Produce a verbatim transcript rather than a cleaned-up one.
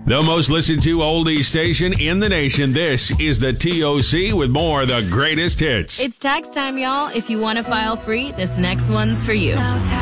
The most listened to oldies station in the nation. This is the T O C with more of the greatest hits. It's tax time, y'all. If you want to file free, this next one's for you.